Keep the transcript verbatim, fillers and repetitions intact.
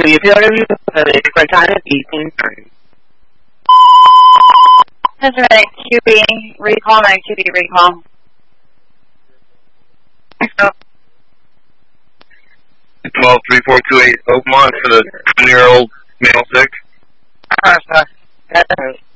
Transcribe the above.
W P R W for the Cortana eighteen turn. Pacific, Q B, recall, nine Q B, recall. twelve three four two eight Oakmont for the twenty-year-old male sick. Uh, sorry.